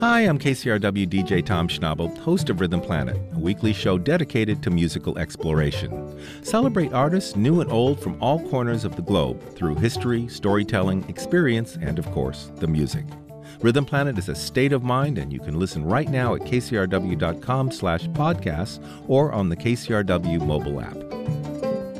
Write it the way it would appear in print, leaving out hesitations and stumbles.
Hi, I'm KCRW DJ Tom Schnabel, host of Rhythm Planet, a weekly show dedicated to musical exploration. Celebrate artists new and old from all corners of the globe through history, storytelling, experience, and of course, the music. Rhythm Planet is a state of mind, and you can listen right now at kcrw.com/podcasts or on the KCRW mobile app.